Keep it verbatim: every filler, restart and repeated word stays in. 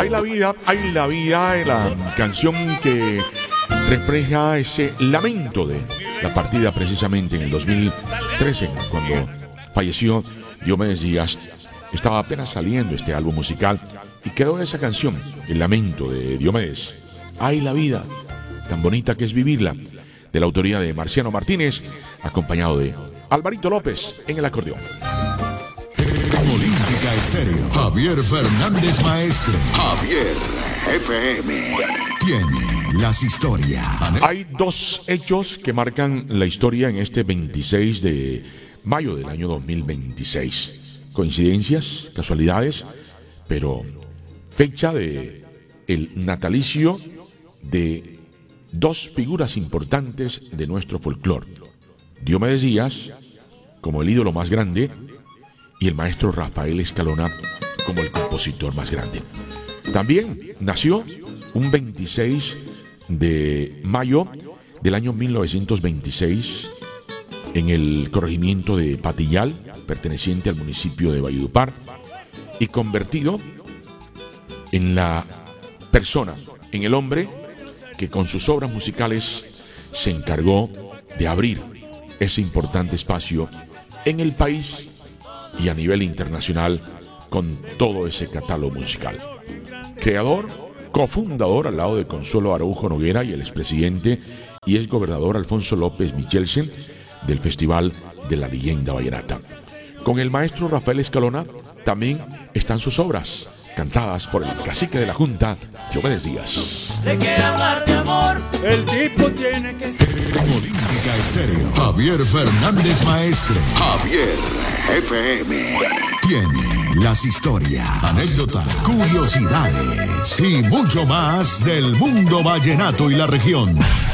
Hay la vida, hay la vida, la canción que refleja ese lamento de la partida precisamente en el dos mil trece, cuando falleció Diomedes Díaz. Estaba apenas saliendo este álbum musical y quedó esa canción, el lamento de Diomedes. Hay la vida, tan bonita que es vivirla, de la autoría de Marciano Martínez, acompañado de Alvarito López en el acordeón. Olímpica Estéreo. Javier Fernández Maestre. Javier F M. Tiene las historias. Hay dos hechos que marcan la historia en este veintiséis de mayo del año dos mil veintiséis. Coincidencias, casualidades, pero fecha de el natalicio de dos figuras importantes de nuestro folclore. Diomedes Díaz como el ídolo más grande y el maestro Rafael Escalona como el compositor más grande. También nació un veintiséis de mayo del año mil novecientos veintiséis en el corregimiento de Patillal, perteneciente al municipio de Valledupar, y convertido en la persona, en el hombre que con sus obras musicales se encargó de abrir ese importante espacio en el país y a nivel internacional con todo ese catálogo musical. Creador, cofundador al lado de Consuelo Araujo Noguera y el expresidente y exgobernador Alfonso López Michelsen del Festival de la Leyenda Vallenata. Con el maestro Rafael Escalona también están sus obras, cantadas por el cacique de la Junta, Diomedes Díaz. ¿De qué hablar de amor? El tipo tiene que ser. Olímpica Estéreo. Javier Fernández Maestre. Javier F M. Tiene las historias, anécdotas, curiosidades y mucho más del mundo vallenato y la región.